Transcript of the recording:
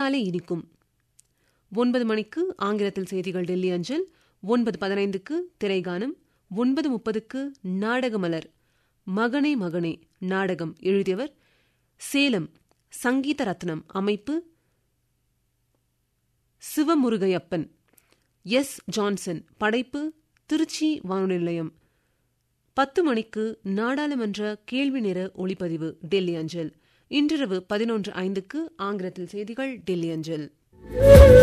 காலை இனிக்கும். 9 மணிக்கு ஆங்கிலத்தில் செய்திகள் டெல்லி அஞ்சல். 9:15க்கு திரைகானம். 9:30க்கு நாடகமலர். மகனே மகனே நாடகம் எழுதியவர் சேலம் சங்கீத ரத்னம். அமைப்பு சிவமுருகையப்பன். எஸ். ஜான்சன். படைப்பு திருச்சி வானொலி நிலையம். 10 மணிக்கு நாடாளுமன்ற கேள்வி நேர ஒளிப்பதிவு டெல்லி அஞ்சல். இன்றிரவு 11:05க்கு ஆங்கிலத்தில் செய்திகள் டெல்லி அஞ்சல்.